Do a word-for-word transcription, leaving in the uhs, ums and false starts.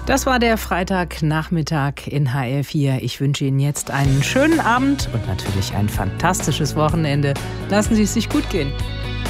Das war der Freitagnachmittag in H R vier. Ich wünsche Ihnen jetzt einen schönen Abend und natürlich ein fantastisches Wochenende. Lassen Sie es sich gut gehen.